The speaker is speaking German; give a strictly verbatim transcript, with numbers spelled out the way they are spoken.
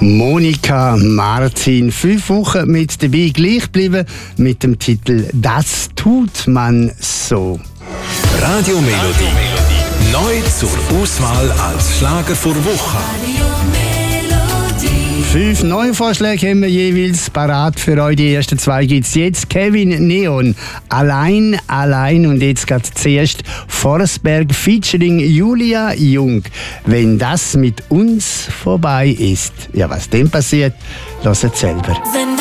Monika Martin, fünf Wochen mit dabei, gleich geblieben mit dem Titel «Das tut man so». Radio Melodie, neu zur Auswahl als Schlager vor Woche. Fünf neue Vorschläge haben wir jeweils parat für euch. Die ersten zwei gibt es jetzt. Kevin Neon, «Allein, allein». Und jetzt geht zuerst Forsberg featuring Julia Jung. «Wenn das mit uns vorbei ist». Ja, was dem passiert, hört selber. Wenn